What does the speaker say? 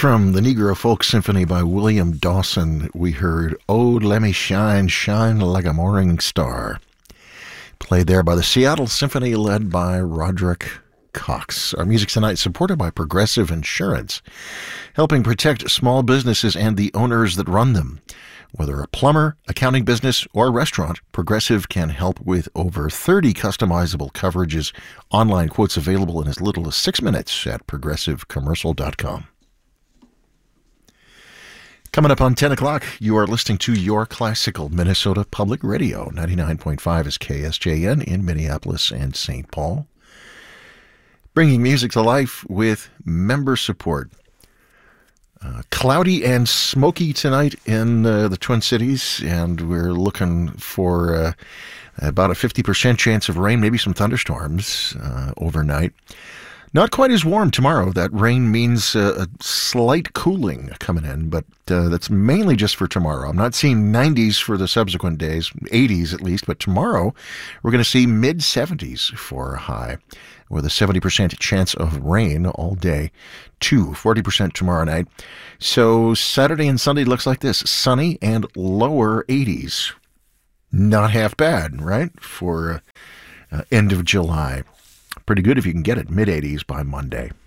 From the Negro Folk Symphony by William Dawson, we heard "Oh, Let Me Shine, Shine Like a Morning Star," played there by the Seattle Symphony led by Roderick Cox. Our music tonight supported by Progressive Insurance, helping protect small businesses and the owners that run them. Whether a plumber, accounting business, or restaurant, Progressive can help with over 30 customizable coverages. Online quotes available in as little as 6 minutes at progressivecommercial.com. Coming up on 10 o'clock, you are listening to Your Classical Minnesota Public Radio. 99.5 is KSJN in Minneapolis and St. Paul. Bringing music to life with member support. Cloudy and smoky tonight in the Twin Cities, and we're looking for about a 50% chance of rain, maybe some thunderstorms overnight. Not quite as warm tomorrow. That rain means a slight cooling coming in, but that's mainly just for tomorrow. I'm not seeing 90s for the subsequent days, 80s at least, but tomorrow we're going to see mid-70s for a high, with a 70% chance of rain all day, 40% tomorrow night. So Saturday and Sunday looks like this: sunny and lower 80s. Not half bad, right, for end of July. Pretty good if you can get it mid-80s by Monday.